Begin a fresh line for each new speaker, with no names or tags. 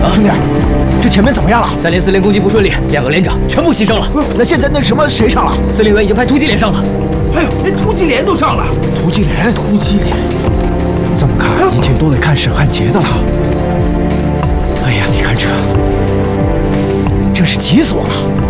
兄弟，这前面怎么样了
？3连4连攻击不顺利，2个连长全部牺牲了。
那现在那什么谁上了？
司令员已经派突击连上了。
哎呦，连突击连都上了！
突击连，这么看，一切都得看沈汉杰的了。哎呀，你看这，真是急死我了！